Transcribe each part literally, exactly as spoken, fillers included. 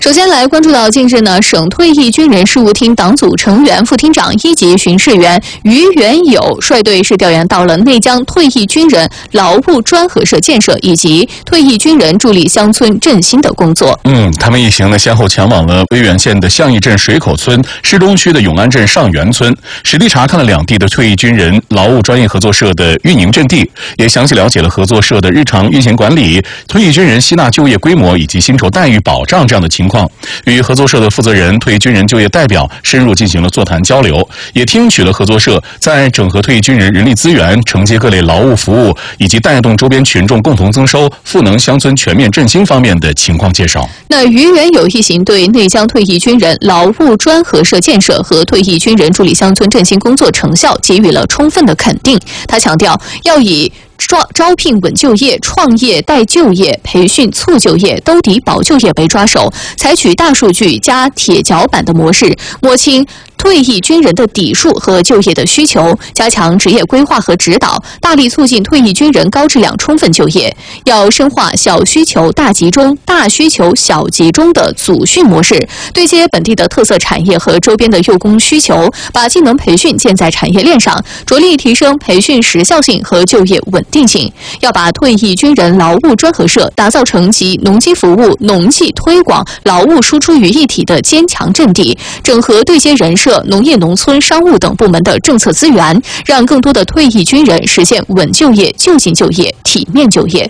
首先来关注到近日呢，省退役军人事务厅党组成员、副厅长、一级巡视员于元友率队是调研到了内江退役军人劳务专合社建设以及退役军人助力乡村振兴的工作。 嗯，他们一行呢先后前往了威远县的象义镇水口村、市东区的永安镇上元村，实地查看了两地的退役军人劳务专业合作社的运营阵地，也详细了解了合作社的日常运行管理、退役军人吸纳就业规模以及薪酬待遇保障这样的情况。与合作社的负责人、退役军人就业代表深入进行了座谈交流，也听取了合作社在整合退役军人人力资源、承接各类劳务服务以及带动周边群众共同增收、赋能乡村全面振兴方面的情况介绍。 那于元友一行对内江退役军人劳务专合社建设和退役军人助力乡村振兴工作成效给予了充分的肯定。他强调，要以招招聘稳就业、创业带就业、培训促就业、兜底保就业为抓手，采取大数据加铁脚板的模式，摸清退役军人的底数和就业的需求，加强职业规划和指导，大力促进退役军人高质量充分就业。要深化小需求大集中、大需求小集中的组训模式，对接本地的特色产业和周边的用工需求，把技能培训建在产业链上，着力提升培训时效性和就业稳定性。要把退役军人劳务专合社打造成集农机服务、农技推广、劳务输出于一体的坚强阵地，整合对接人社、农业农村、商务等部门的政策资源，让更多的退役军人实现稳就业、就近就业、体面就业。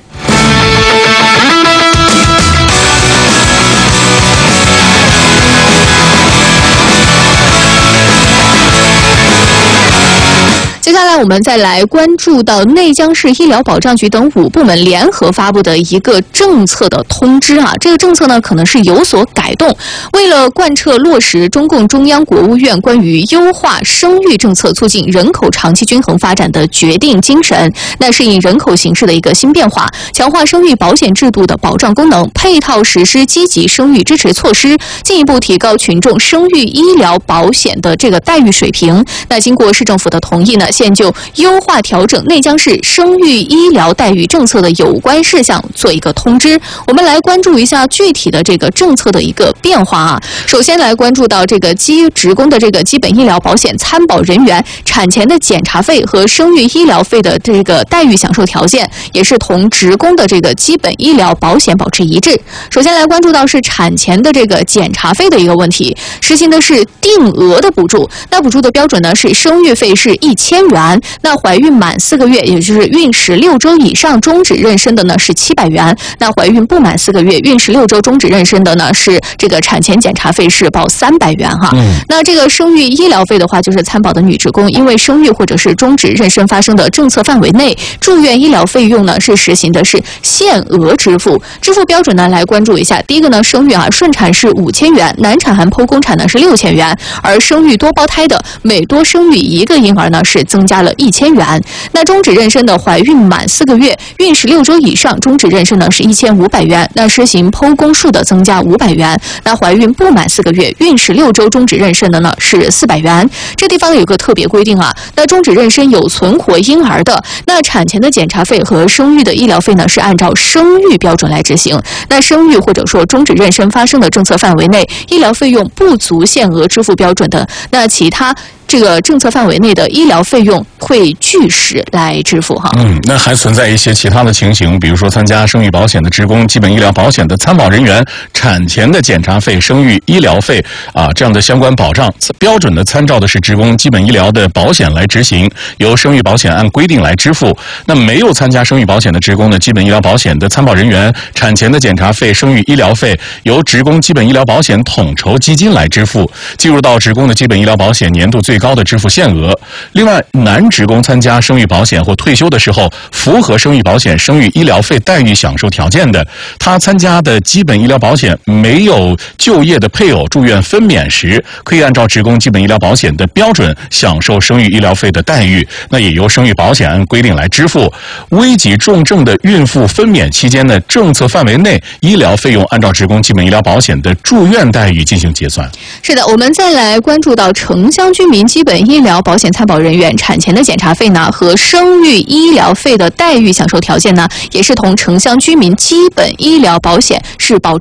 接下来我们再来关注到内江市医疗保障局等五部门联合发布的一个政策的通知啊，这个政策呢可能是有所改动，为了贯彻落实中共中央国务院关于优化生育政策、促进人口长期均衡发展的决定精神，那适应人口形势的一个新变化，强化生育保险制度的保障功能，配套实施积极生育支持措施，进一步提高群众生育医疗保险的这个待遇水平。那经过市政府的同意呢，现就优化调整内江市生育医疗待遇政策的有关事项做一个通知。我们来关注一下具体的这个政策的一个变化啊。首先来关注到这个基职工的这个基本医疗保险参保人员产前的检查费和生育医疗费的这个待遇享受条件，也是同职工的这个基本医疗保险保持一致。首先来关注到是产前的这个检查费的一个问题，实行的是定额的补助，那补助的标准呢是生育费是一千元，那怀孕满四个月，也就是孕十六周以上终止妊娠的呢是七百元，那怀孕不满四个月，孕十六周终止妊娠的呢是这个产前检查费是报三百元哈。嗯、那这个生育医疗费的话，就是参保的女职工因为生育或者是终止妊娠发生的政策范围内，住院医疗费用呢是实行的是限额支付，支付标准呢来关注一下。第一个呢，生育啊顺产是五千元，难产含剖宫产呢是六千元，而生育多胞胎的每多生育一个婴儿呢是增加了一千元。那终止妊娠的怀孕满四个月，孕十六周以上终止妊娠呢是一千五百元，那实行剖宫数的增加五百元。那怀孕不满四个月，孕十六周终止妊娠的呢是四百元。这地方有个特别规定啊，那终止妊娠有存活婴儿的，那产前的检查费和生育的医疗费呢是按照生育标准来执行。那生育或者说终止妊娠发生的政策范围内，医疗费用不足限额支付标准的，那其他这个政策范围内的医疗费用会据实来支付哈。 嗯，那还存在一些其他的情形，比如说参加生育保险的职工、基本医疗保险的参保人员，产前的检查费、生育医疗费啊这样的相关保障标准的参照的是职工基本医疗的保险来执行，由生育保险按规定来支付。那没有参加生育保险的职工呢，基本医疗保险的参保人员产前的检查费、生育医疗费由职工基本医疗保险统筹基金来支付，计入到职工的基本医疗保险年度最高的支付限额。另外，男职工参加生育保险或退休的时候，符合生育保险生育医疗费待遇享受条件的，他参加的基本医疗保险没有就业的配偶住院分娩时，可以按照职工基本医疗保险的标准享受生育医疗费的待遇，那也由生育保险按规定来支付。危急重症的孕妇分娩期间的政策范围内，医疗费用按照职工基本医疗保险的住院待遇进行结算。 是的，我们再来关注到城乡居民基本医疗保险参保人员产前的检查费呢和生育医疗费的待遇享受条件呢，也是同城乡居民基本医疗保险是保